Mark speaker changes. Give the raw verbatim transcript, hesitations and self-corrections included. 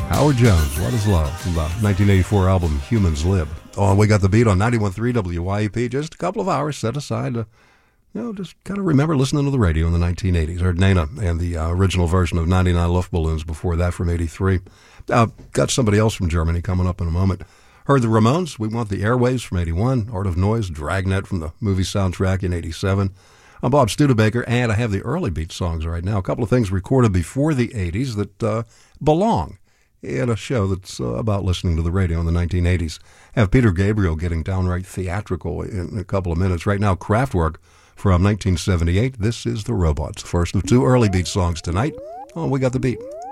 Speaker 1: Howard Jones, What is Love, from the nineteen eighty-four album Humans Live. Oh, we got the beat on ninety-one point three W Y E P. Just a couple of hours set aside to, you know, just kind of remember listening to the radio in the nineteen eighties. Heard Nena and the uh, original version of ninety-nine Luftballons before that from eighty-three. Uh, got somebody else from Germany coming up in a moment. Heard the Ramones, We Want the Airwaves from eighty-one. Art of Noise, Dragnet from the movie soundtrack in eighty-seven. I'm Bob Studebaker, and I have the early beat songs right now. A couple of things recorded before the eighties that uh, belong in a show that's uh, about listening to the radio in the nineteen eighties. Have Peter Gabriel getting downright theatrical in a couple of minutes. Right now, Kraftwerk from nineteen seventy-eight. This is The Robots. First of two early beat songs tonight. Oh, we got the beat.